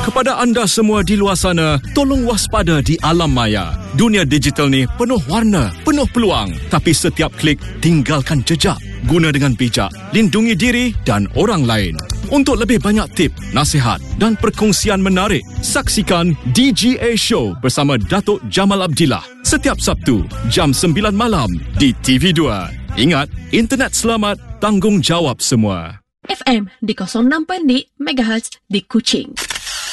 Kepada anda semua di luar sana, tolong waspada di alam maya. Dunia digital ni penuh warna, penuh peluang. Tapi setiap klik, tinggalkan jejak. Guna dengan bijak, lindungi diri dan orang lain. Untuk lebih banyak tip, nasihat dan perkongsian menarik, saksikan DGA Show bersama Datuk Jamal Abdillah setiap Sabtu, jam 9 malam di TV2. Ingat, internet selamat, tanggungjawab semua. FM di 06.6 MHz di Kuching.